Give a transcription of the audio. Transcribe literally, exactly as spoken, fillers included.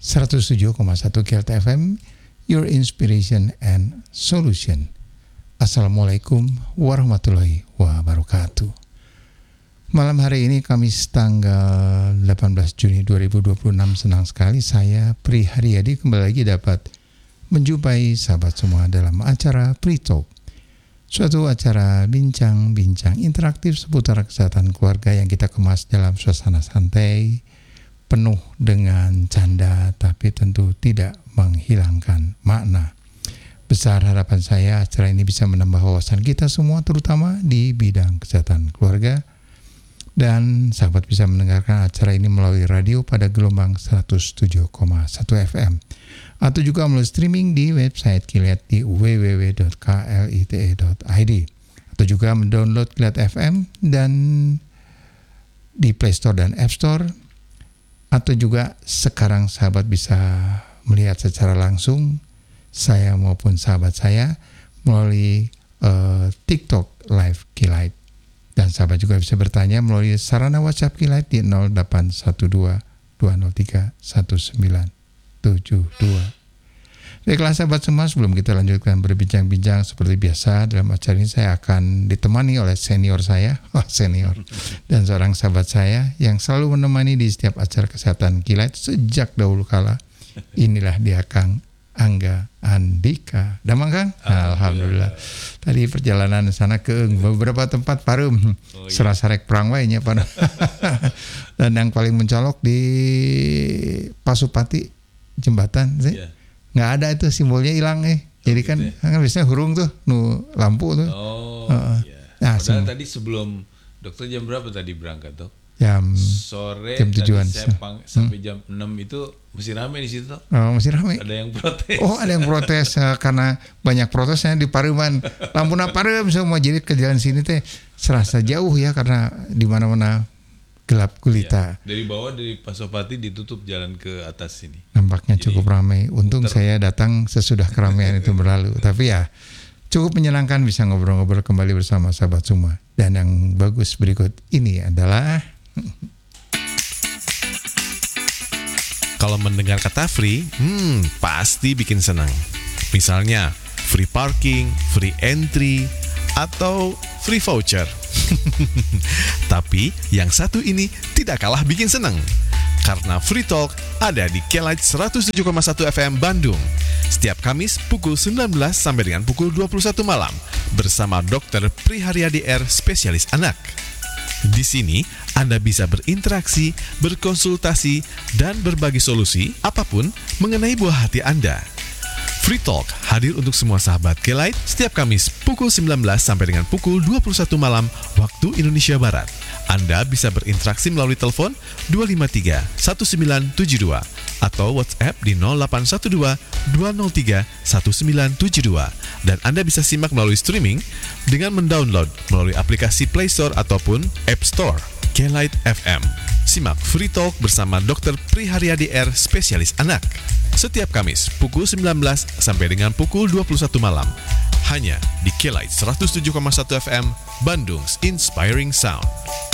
seratus tujuh koma satu Kilat F M, Your Inspiration and Solution. Assalamualaikum warahmatullahi wabarakatuh. Malam hari ini Kamis tanggal delapan belas Juni dua ribu dua puluh enam, senang sekali saya Pri Haryadi kembali lagi dapat menjumpai sahabat semua dalam acara Pri Talk, suatu acara bincang-bincang interaktif seputar kesehatan keluarga yang kita kemas dalam suasana santai, penuh dengan canda, tapi tentu tidak menghilangkan makna. Besar harapan saya acara ini bisa menambah wawasan kita semua, terutama di bidang kesehatan keluarga. Dan sahabat bisa mendengarkan acara ini melalui radio pada gelombang seratus tujuh koma satu F M. Atau juga melalui streaming di website Kilat di w w w dot klite dot i d. Atau juga mendownload Kilat F M dan di Play Store dan App Store. Atau juga sekarang sahabat bisa melihat secara langsung saya maupun sahabat saya melalui uh, TikTok Live Kilat. Dan sahabat juga bisa bertanya melalui sarana WhatsApp Kilat di nol delapan satu dua dua nol tiga satu sembilan tujuh dua. Baiklah sahabat semua, sebelum kita lanjutkan berbincang-bincang seperti biasa, dalam acara ini saya akan ditemani oleh senior saya, oh senior, dan seorang sahabat saya yang selalu menemani di setiap acara kesehatan Kilat sejak dahulu kala. Inilah dia Kang Angga Andika. Damang Kang? Alhamdulillah. Tadi perjalanan sana ke beberapa tempat parum. Oh, iya. Serasa rek perang wae nya pada. Dan yang paling mencolok di Pasupati jembatan sih. Yeah. Nggak ada itu, simbolnya hilang eh. Jadi oh, kan gitu ya? Kan biasanya hurung tuh, nu lampu tuh. Oh uh, iya. Nah, padahal sem- tadi sebelum dokter jam berapa tadi berangkat tuh? Jam sore jam tujuan Sepang, sampai hmm. jam enam itu masih ramai di situ. Oh, masih ramai. Ada yang protes. Oh, ada yang protes uh, karena banyak protesnya di Pareman. Lampuna Parem semua, jadi ke jalan sini teh serasa jauh ya karena di mana-mana gelap gulita. Ya, dari bawah dari Pasopati ditutup jalan ke atas sini. Nampaknya jadi, cukup ramai. Untung muter. Saya datang sesudah keramaian itu berlalu. Tapi ya cukup menyenangkan bisa ngobrol-ngobrol kembali bersama sahabat semua. Dan yang bagus berikut ini adalah kalau mendengar kata free, hmm, pasti bikin senang. Misalnya, free parking, free entry, atau free voucher. Tapi yang satu ini tidak kalah bikin senang. Karena Free Talk ada di Kilat seratus tujuh koma satu F M Bandung. Setiap Kamis pukul sembilan belas sampai dengan pukul dua puluh satu malam. Bersama dokter Pri Haryadi R, spesialis anak. Di sini, Anda bisa berinteraksi, berkonsultasi, dan berbagi solusi apapun mengenai buah hati Anda. Free Talk hadir untuk semua sahabat Kilat setiap Kamis pukul sembilan belas sampai dengan pukul dua puluh satu malam waktu Indonesia Barat. Anda bisa berinteraksi melalui telepon dua lima tiga satu sembilan tujuh dua atau WhatsApp di nol delapan satu dua dua nol tiga satu sembilan tujuh dua. Dan Anda bisa simak melalui streaming dengan mendownload melalui aplikasi Play Store ataupun App Store. Kilat F M. Simak Free Talk bersama dokter Pri Haryadi R, spesialis anak. Setiap Kamis pukul sembilan belas sampai dengan pukul dua puluh satu malam. Hanya di Kilat seratus tujuh koma satu F M, Bandung's Inspiring Sound.